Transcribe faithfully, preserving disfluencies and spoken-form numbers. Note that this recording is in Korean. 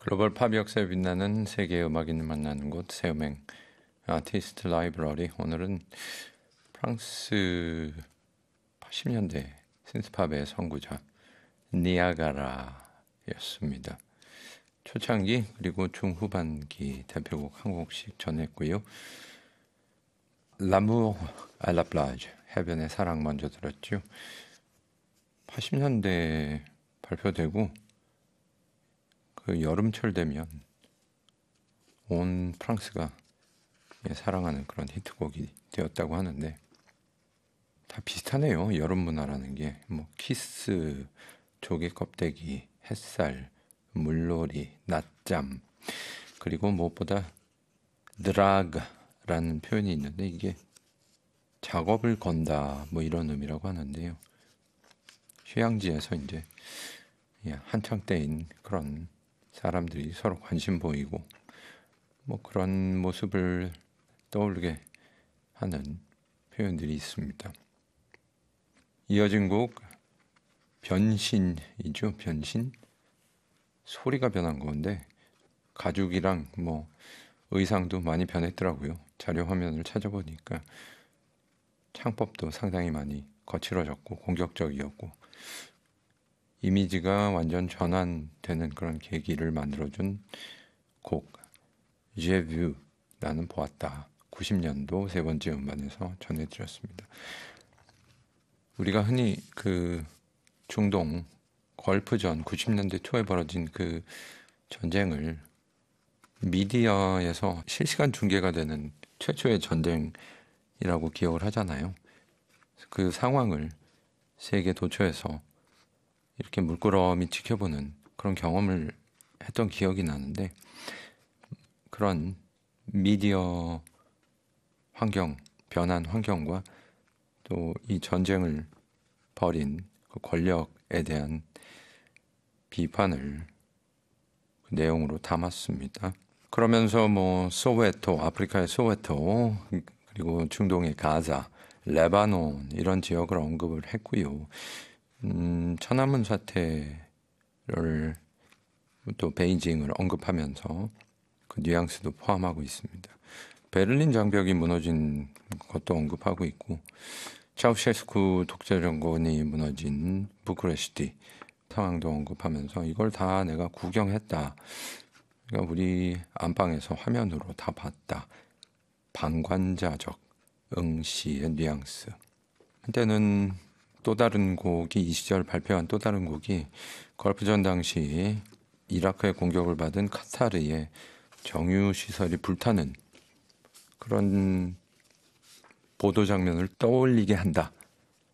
글로벌 팝 역사에 빛나는 세계의 음악인을 만나는 곳 새음행 아티스트 라이브러리. 오늘은 프랑스 팔십 년대 신스팝의 선구자 니아가라였습니다. 초창기 그리고 중후반기 대표곡 한 곡씩 전했고요. 라무르 아 라 플라즈, 해변의 사랑 먼저 들었죠. 팔십 년대 발표되고 그 여름철 되면 온 프랑스가 사랑하는 그런 히트곡이 되었다고 하는데 다 비슷하네요. 여름 문화라는 게 뭐 키스, 조개 껍데기, 햇살, 물놀이, 낮잠, 그리고 무엇보다 드라그라는 표현이 있는데 이게 작업을 건다 뭐 이런 의미라고 하는데요. 휴양지에서 이제 한창 때인 그런 사람들이 서로 관심 보이고 뭐 그런 모습을 떠올리게 하는 표현들이 있습니다. 이어진 곡 변신이죠. 변신. 소리가 변한 건데 가죽이랑 뭐 의상도 많이 변했더라고요. 자료 화면을 찾아보니까 창법도 상당히 많이 거칠어졌고 공격적이었고 이미지가 완전 전환되는 그런 계기를 만들어준 곡 J'ai vu, 나는 보았다. 구십 년도 세 번째 음반에서 전해드렸습니다. 우리가 흔히 그 중동 걸프전 구십 년대 초에 벌어진 그 전쟁을 미디어에서 실시간 중계가 되는 최초의 전쟁이라고 기억을 하잖아요. 그 상황을 세계 도처에서 이렇게 물끄러미 지켜보는 그런 경험을 했던 기억이 나는데 그런 미디어 환경, 변한 환경과 또 이 전쟁을 벌인 그 권력에 대한 비판을 그 내용으로 담았습니다. 그러면서 뭐 소웨토, 아프리카의 소웨토, 그리고 중동의 가자, 레바논 이런 지역을 언급을 했고요. 음, 천안문 사태를 또 베이징을 언급하면서 그 뉘앙스도 포함하고 있습니다. 베를린 장벽이 무너진 것도 언급하고 있고 차우셰스쿠 독재정권이 무너진 부크레슈티 상황도 언급하면서 이걸 다 내가 구경했다. 그러니까 우리 안방에서 화면으로 다 봤다. 방관자적 응시의 뉘앙스. 한때는 또 다른 곡이 이 시절 발표한 또 다른 곡이 걸프전 당시 이라크의 공격을 받은 카타르의 정유시설이 불타는 그런 보도 장면을 떠올리게 한다.